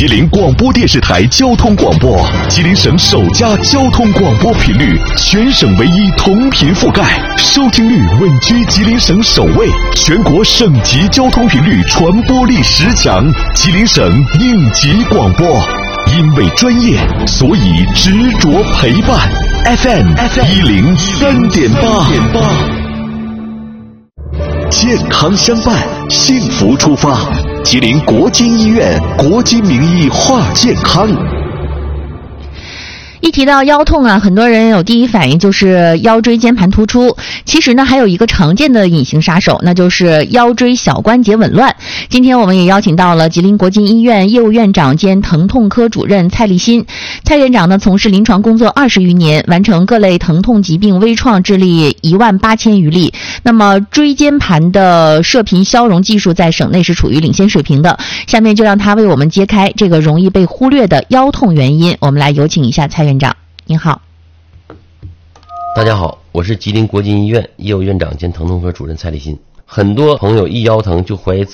吉林广播电视台交通广播，吉林省首家交通广播频率，全省唯一同频覆盖，收听率稳居吉林省首位，全国省级交通频率传播力10强，吉林省应急广播。因为专业，所以执着陪伴。FM 103.8。健康相伴，幸福出发。吉林国金医院国金名医话健康。 一提到腰痛啊，很多人有第一反应就是腰椎间盘突出。其实呢，还有一个常见的隐形杀手，那就是腰椎小关节紊乱。今天我们也邀请到了吉林国金医院业务院长兼疼痛科主任蔡立新。蔡院长呢，从事临床工作20余年，完成各类疼痛疾病微创治理18000余例。那么椎间盘的射频消融技术在省内是处于领先水平的。下面就让他为我们揭开这个容易被忽略的腰痛原因。我们来有请一下蔡院长。您好。 大家好，我是吉林国金医院业务院长兼疼痛科主任蔡立新。很多朋友一腰疼就怀疑自